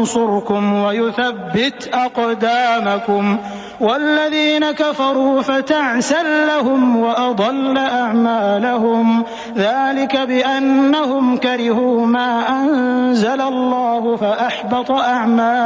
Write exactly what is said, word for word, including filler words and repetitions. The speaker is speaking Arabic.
ينصركم ويثبت أقدامكم والذين كفروا فتعسا لهم وأضل أعمالهم ذلك بأنهم كرهوا ما أنزل الله فأحبط أعمالهم